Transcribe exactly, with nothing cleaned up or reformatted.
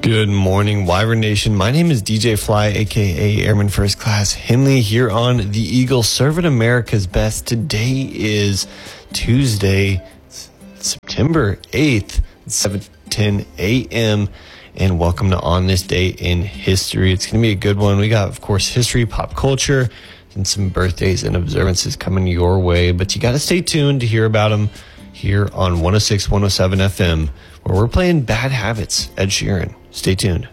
Good morning, Wyvern Nation. My name is D J Fly, a k a. Airman First Class Henley, here on the Eagle, serving America's best. Today is Tuesday, September eighth, seven ten a.m., and welcome to On This Day in History. It's going to be a good one. We got, of course, history, pop culture, and some birthdays and observances coming your way, but you got to stay tuned to hear about them here on one oh six point one oh seven F M, where we're playing Bad Habits, Ed Sheeran. Stay tuned.